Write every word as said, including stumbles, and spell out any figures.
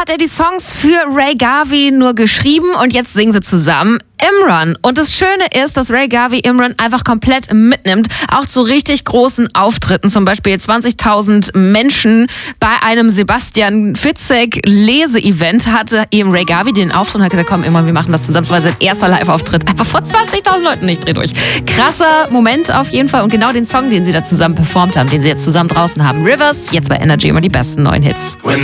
hat er die Songs für Ray Garvey nur geschrieben und jetzt singen sie zusammen Imran. Und das Schöne ist, dass Ray Garvey Imran einfach komplett mitnimmt, auch zu richtig großen Auftritten, zum Beispiel zwanzigtausend Menschen bei einem Sebastian Fitzek Lese-Event hatte eben Ray Garvey den Auftritt und hat gesagt, komm Imran, wir machen das zusammen. Das war sein erster Live-Auftritt, einfach vor zwanzigtausend Leuten, ich dreh durch. Krasser Moment auf jeden Fall und genau den Song, den sie da zusammen performt haben, den sie jetzt zusammen draußen haben. Rivers, jetzt bei Energy immer die besten neuen Hits.